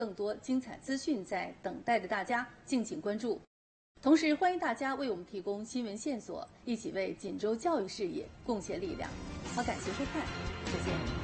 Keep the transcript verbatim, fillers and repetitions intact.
更多精彩资讯在等待着大家，敬请关注。同时，欢迎大家为我们提供新闻线索，一起为锦州教育事业贡献力量。好，感谢收看，再见。